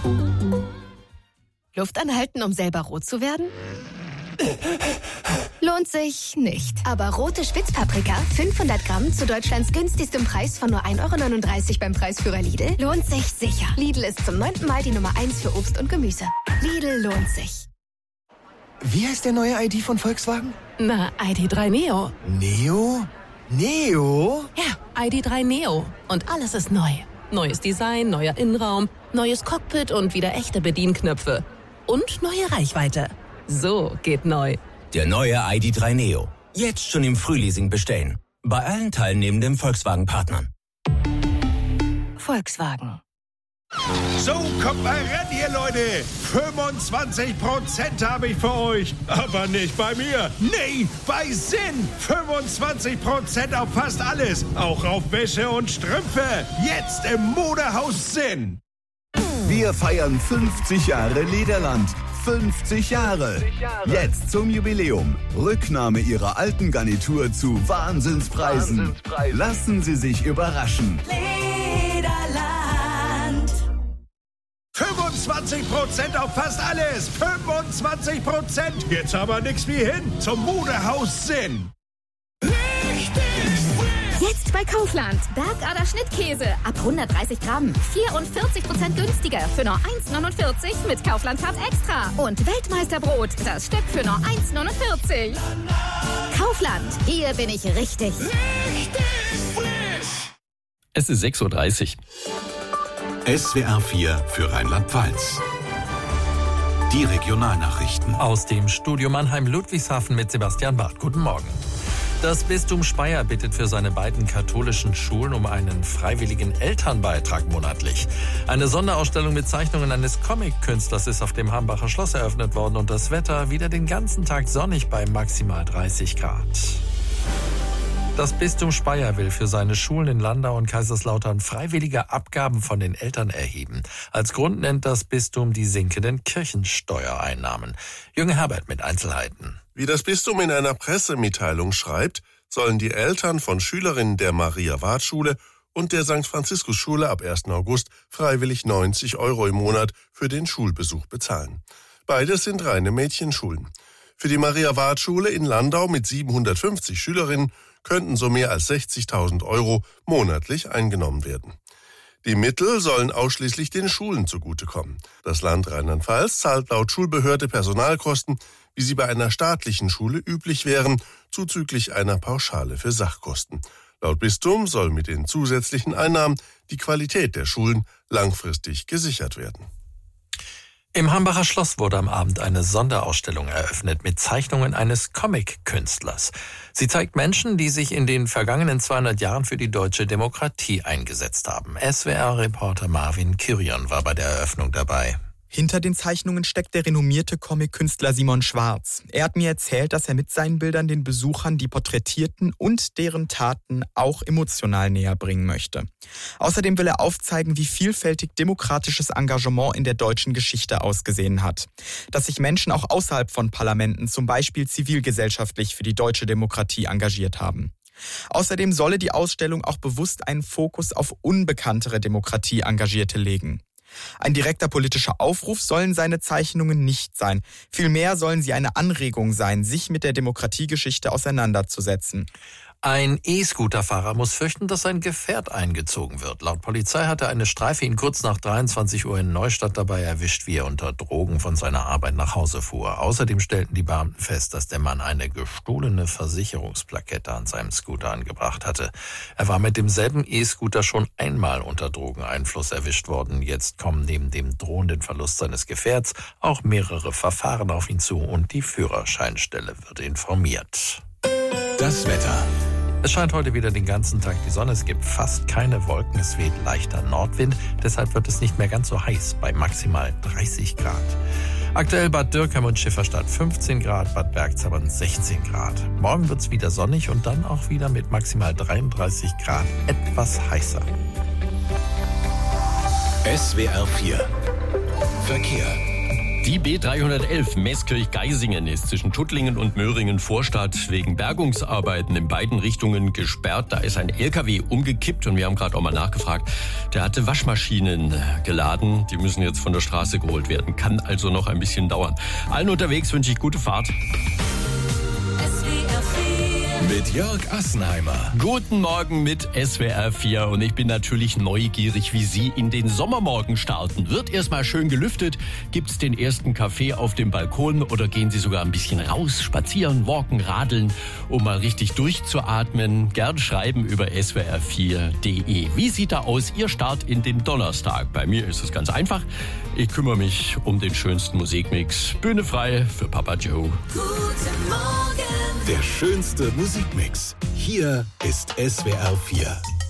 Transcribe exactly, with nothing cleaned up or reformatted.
Luft anhalten, um selber rot zu werden? Lohnt sich nicht. Aber rote Spitzpaprika, fünfhundert Gramm zu Deutschlands günstigstem Preis von nur ein Euro neununddreißig beim Preisführer Lidl, lohnt sich sicher. Lidl ist zum neunten Mal die Nummer eins für Obst und Gemüse. Lidl lohnt sich. Wie heißt der neue I D von Volkswagen? Na, I D drei Neo. Neo? Neo? Ja, I D drei Neo. Und alles ist neu. Neues Design, neuer Innenraum, neues Cockpit und wieder echte Bedienknöpfe. Und neue Reichweite. So geht neu. Der neue I D drei Neo. Jetzt schon im Frühleasing bestellen. Bei allen teilnehmenden Volkswagen-Partnern. Volkswagen. So, kommt mal ran hier, Leute. fünfundzwanzig Prozent habe ich für euch. Aber nicht bei mir. Nee, bei Sinn. fünfundzwanzig Prozent auf fast alles. Auch auf Wäsche und Strümpfe. Jetzt im Modehaus Sinn. Wir feiern fünfzig Jahre Lederland. fünfzig Jahre. Jetzt zum Jubiläum. Rücknahme Ihrer alten Garnitur zu Wahnsinnspreisen. Wahnsinnspreisen. Lassen Sie sich überraschen. Lederland. fünfundzwanzig Prozent auf fast alles. fünfundzwanzig Prozent. Jetzt aber nix wie hin zum Modehaus Sinn. Jetzt bei Kaufland. Bergader Schnittkäse ab hundertdreißig Gramm. vierundvierzig Prozent günstiger für nur eins neunundvierzig mit Kaufland-Card Extra. Und Weltmeisterbrot, das Stück für nur eins neunundvierzig. Kaufland, hier bin ich richtig. Richtig frisch. Es ist sechs Uhr dreißig. S W R vier für Rheinland-Pfalz. Die Regionalnachrichten. Aus dem Studio Mannheim-Ludwigshafen mit Sebastian Barth. Guten Morgen. Das Bistum Speyer bittet für seine beiden katholischen Schulen um einen freiwilligen Elternbeitrag monatlich. Eine Sonderausstellung mit Zeichnungen eines Comic-Künstlers ist auf dem Hambacher Schloss eröffnet worden und das Wetter wieder den ganzen Tag sonnig bei maximal dreißig Grad. Das Bistum Speyer will für seine Schulen in Landau und Kaiserslautern freiwillige Abgaben von den Eltern erheben. Als Grund nennt das Bistum die sinkenden Kirchensteuereinnahmen. Jürgen Herbert mit Einzelheiten. Wie das Bistum in einer Pressemitteilung schreibt, sollen die Eltern von Schülerinnen der Maria-Ward-Schule und der Sankt Franziskus-Schule ab ersten August freiwillig neunzig Euro im Monat für den Schulbesuch bezahlen. Beides sind reine Mädchenschulen. Für die Maria-Ward-Schule in Landau mit siebenhundertfünfzig Schülerinnen könnten so mehr als sechzigtausend Euro monatlich eingenommen werden. Die Mittel sollen ausschließlich den Schulen zugutekommen. Das Land Rheinland-Pfalz zahlt laut Schulbehörde Personalkosten, wie sie bei einer staatlichen Schule üblich wären, zuzüglich einer Pauschale für Sachkosten. Laut Bistum soll mit den zusätzlichen Einnahmen die Qualität der Schulen langfristig gesichert werden. Im Hambacher Schloss wurde am Abend eine Sonderausstellung eröffnet mit Zeichnungen eines Comic-Künstlers. Sie zeigt Menschen, die sich in den vergangenen zweihundert Jahren für die deutsche Demokratie eingesetzt haben. S W R-Reporter Marvin Kirion war bei der Eröffnung dabei. Hinter den Zeichnungen steckt der renommierte Comic-Künstler Simon Schwarz. Er hat mir erzählt, dass er mit seinen Bildern den Besuchern die Porträtierten und deren Taten auch emotional näher bringen möchte. Außerdem will er aufzeigen, wie vielfältig demokratisches Engagement in der deutschen Geschichte ausgesehen hat. Dass sich Menschen auch außerhalb von Parlamenten, zum Beispiel zivilgesellschaftlich, für die deutsche Demokratie engagiert haben. Außerdem solle die Ausstellung auch bewusst einen Fokus auf unbekanntere Demokratie-Engagierte legen. Ein direkter politischer Aufruf sollen seine Zeichnungen nicht sein. Vielmehr sollen sie eine Anregung sein, sich mit der Demokratiegeschichte auseinanderzusetzen. Ein E-Scooter-Fahrer muss fürchten, dass sein Gefährt eingezogen wird. Laut Polizei hatte eine Streife ihn kurz nach dreiundzwanzig Uhr in Neustadt dabei erwischt, wie er unter Drogen von seiner Arbeit nach Hause fuhr. Außerdem stellten die Beamten fest, dass der Mann eine gestohlene Versicherungsplakette an seinem Scooter angebracht hatte. Er war mit demselben E-Scooter schon einmal unter Drogeneinfluss erwischt worden. Jetzt kommen neben dem drohenden Verlust seines Gefährts auch mehrere Verfahren auf ihn zu und die Führerscheinstelle wird informiert. Das Wetter. Es scheint heute wieder den ganzen Tag die Sonne, es gibt fast keine Wolken, es weht leichter Nordwind, deshalb wird es nicht mehr ganz so heiß, bei maximal dreißig Grad. Aktuell Bad Dürkheim und Schifferstadt fünfzehn Grad, Bad Bergzabern sechzehn Grad. Morgen wird es wieder sonnig und dann auch wieder mit maximal dreiunddreißig Grad etwas heißer. S W R vier Verkehr. Die B dreihundertelf Meßkirch-Geisingen ist zwischen Tuttlingen und Möhringen-Vorstadt wegen Bergungsarbeiten in beiden Richtungen gesperrt. Da ist ein L K W umgekippt und wir haben gerade auch mal nachgefragt. Der hatte Waschmaschinen geladen. Die müssen jetzt von der Straße geholt werden. Kann also noch ein bisschen dauern. Allen unterwegs wünsche ich gute Fahrt. Mit Jörg Assenheimer. Guten Morgen mit S W R vier und ich bin natürlich neugierig, wie Sie in den Sommermorgen starten. Wird erstmal schön gelüftet? Gibt's den ersten Kaffee auf dem Balkon oder gehen Sie sogar ein bisschen raus, spazieren, walken, radeln, um mal richtig durchzuatmen? Gern schreiben über S W R vier punkt de. Wie sieht da aus Ihr Start in den Donnerstag? Bei mir ist es ganz einfach. Ich kümmere mich um den schönsten Musikmix. Bühne frei für Papa Joe. Guten Morgen. Der schönste Musikmix. Hier ist S W R vier.